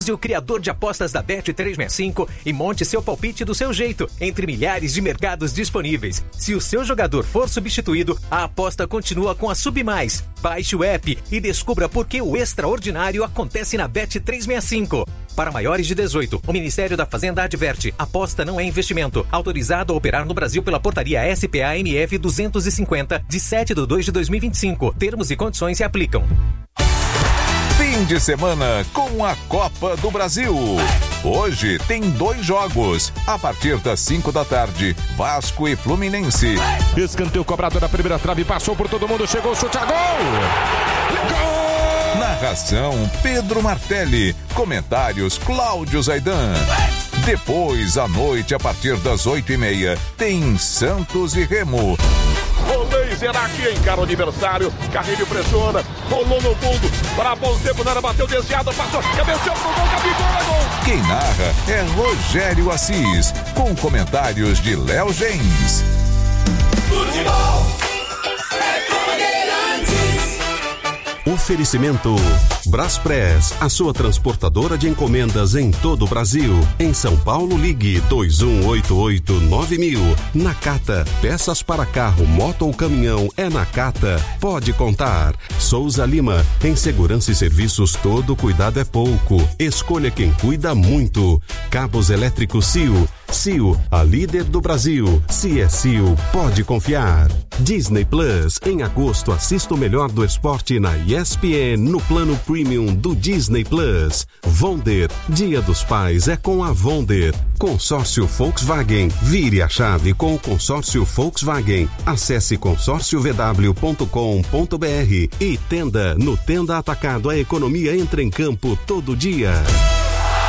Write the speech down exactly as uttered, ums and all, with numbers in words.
o criador de apostas da Bet trezentos e sessenta e cinco e monte seu palpite do seu jeito, entre milhares de mercados disponíveis. Se o seu jogador for substituído, a aposta continua com a Submais. Baixe o app e descubra por que o extraordinário acontece na Bet trezentos e sessenta e cinco. Para maiores de dezoito, o Ministério da Fazenda adverte: aposta não é investimento. Autorizado a operar no Brasil pela portaria S P A M F duzentos e cinquenta, de sete de dois de dois mil e vinte e cinco. Termos e condições se aplicam. Fim de semana com a Copa do Brasil. Hoje tem dois jogos. A partir das cinco da tarde, Vasco e Fluminense. Escanteio cobrado na primeira trave, passou por todo mundo, chegou o chute a gol! Gol! Narração Pedro Martelli. Comentários Cláudio Zaidan. Depois, à noite, a partir das oito e meia, tem Santos e Remo. O será que encara o adversário? Carrilho pressiona, rolou no fundo, para bom tempo, na área, bateu desviado, passou, cabeceou pro gol, Gabigol, é gol! Quem narra é Rogério Assis, com comentários de Léo Gens. Futebol é Bandeirantes. Oferecimento Braspress, a sua transportadora de encomendas em todo o Brasil. Em São Paulo, ligue dois um oito oito nove mil. Nakata, peças para carro, moto ou caminhão, é Nakata. Pode contar. Souza Lima, em segurança e serviços, todo cuidado é pouco. Escolha quem cuida muito. Cabos elétricos C I O. C I O, a líder do Brasil. Se é C I O, pode confiar. Disney Plus, em agosto, assista o melhor do esporte na E S P N no plano Premium do Disney Plus. Vonder, Dia dos Pais é com a Vonder. Consórcio Volkswagen, vire a chave com o consórcio Volkswagen. Acesse consórcio v w ponto com ponto b r e Tenda, no Tenda Atacado, a economia entra em campo todo dia.